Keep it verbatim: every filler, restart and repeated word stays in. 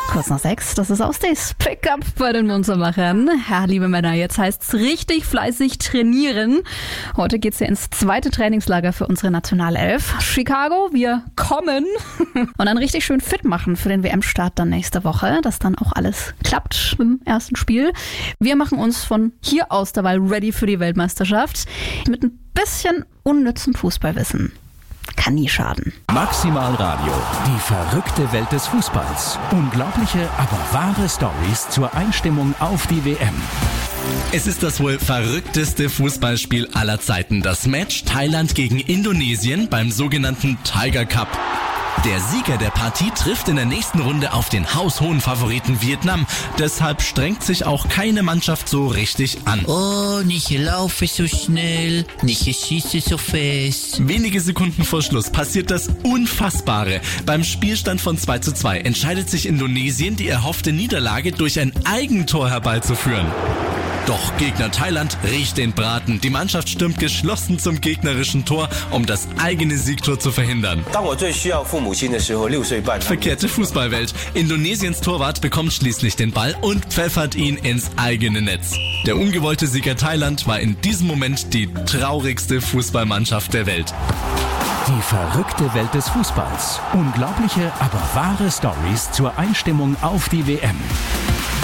Kurz nach sechs, das ist Austays Pickup bei den Munzermachern. Ja, liebe Männer, jetzt heißt's richtig fleißig trainieren. Heute geht's ja ins zweite Trainingslager für unsere Nationalelf. Chicago, wir kommen. Und dann richtig schön fit machen für den W M-Start dann nächste Woche, dass dann auch alles klappt im ersten Spiel. Wir machen uns von hier aus dabei ready für die Weltmeisterschaft mit ein bisschen unnützem Fußballwissen. Kann nie schaden. Maximal Radio, die verrückte Welt des Fußballs. Unglaubliche, aber wahre Stories zur Einstimmung auf die W M. Es ist das wohl verrückteste Fußballspiel aller Zeiten. Das Match Thailand gegen Indonesien beim sogenannten Tiger Cup. Der Sieger der Partie trifft in der nächsten Runde auf den haushohen Favoriten Vietnam. Deshalb strengt sich auch keine Mannschaft so richtig an. Oh, nicht laufe so schnell, nicht schieße so fest. Wenige Sekunden vor Schluss passiert das Unfassbare. Beim Spielstand von zwei zu zwei entscheidet sich Indonesien, die erhoffte Niederlage durch ein Eigentor herbeizuführen. Doch Gegner Thailand riecht den Braten. Die Mannschaft stürmt geschlossen zum gegnerischen Tor, um das eigene Siegtor zu verhindern. Verkehrte Fußballwelt. Indonesiens Torwart bekommt schließlich den Ball und pfeffert ihn ins eigene Netz. Der ungewollte Sieger Thailand war in diesem Moment die traurigste Fußballmannschaft der Welt. Die verrückte Welt des Fußballs. Unglaubliche, aber wahre Stories zur Einstimmung auf die W M.